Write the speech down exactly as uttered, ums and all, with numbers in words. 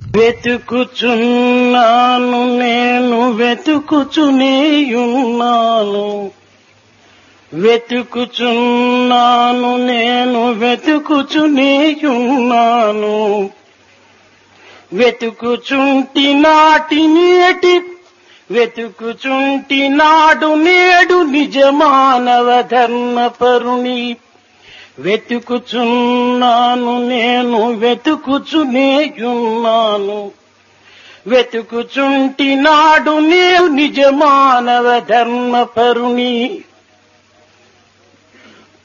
వెతుకుచున్నాను నేను వెతుకుచునేయున్నాను, వెతుకుచున్నాను నేను వెతుకుచునేయున్నాను. వెతుకుచుంటి నాటి నేటి వెతుకుచుంటి నాడు నేడు నిజ మానవ ధర్మ పరుని. వెతుకుచున్నాను నేను వెతుకుచునేయున్నాను, వెతుకుచుంటి నాడు నేను నిజ మానవ ధర్మ పరుని.